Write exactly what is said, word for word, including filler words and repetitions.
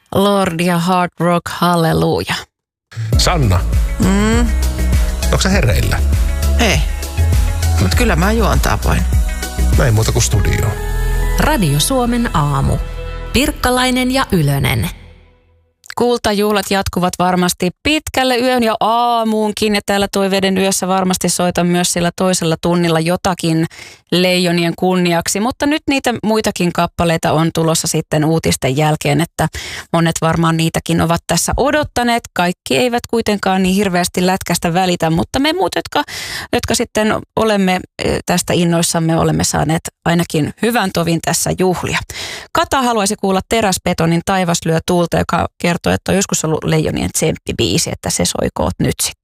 Lord ja Hard Rock, halleluja. Sanna, Mm, onko sä hereillä? ei, mutta kyllä mä juon tapoin. Näin muuta kuin studioon. Radio Suomen aamu. Pirkkalainen ja Ylönen. Kultajuhlat jatkuvat varmasti pitkälle yön ja aamuunkin. Ja täällä Toiveiden yössä varmasti soitan myös sillä toisella tunnilla jotakin Leijonien kunniaksi. Mutta nyt niitä muitakin kappaleita on tulossa sitten uutisten jälkeen, että monet varmaan niitäkin ovat tässä odottaneet. Kaikki eivät kuitenkaan niin hirveästi lätkästä välitä, mutta me muut, jotka, jotka sitten olemme tästä innoissamme, olemme saaneet ainakin hyvän tovin tässä juhlia. Kata haluaisi kuulla Teräsbetonin Taivas lyö tuulta, joka kertoo, että on joskus ollut Leijonien tsemppibiisi, että se soikoot nyt sitten.